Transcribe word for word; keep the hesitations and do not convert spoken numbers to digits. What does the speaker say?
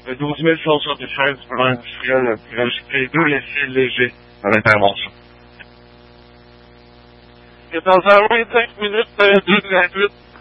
de douze mille soixante-treize pour l'industriel pour ajouter deux laiciers légers à l'intervention. Et dans un vingt-cinq minutes, deux vingt-huit.